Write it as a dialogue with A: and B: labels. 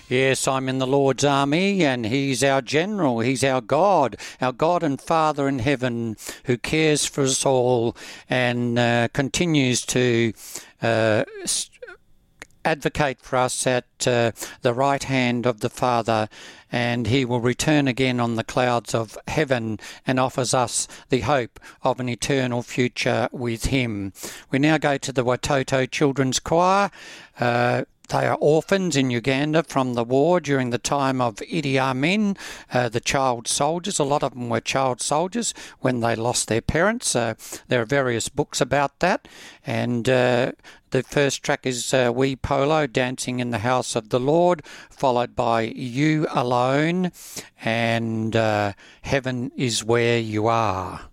A: Yes, I'm in the Lord's army, and He's our general. He's our God and Father in heaven, who cares for us all and continues to advocate for us at the right hand of the Father, and He will return again on the clouds of heaven and offers us the hope of an eternal future with Him. We now go to the Watoto Children's Choir. They are orphans in Uganda from the war during the time of Idi Amin, the child soldiers. A lot of them were child soldiers when they lost their parents. There are various books about that. And the first track is Wee Polo, Dancing in the House of the Lord, followed by You Alone and Heaven is Where You Are.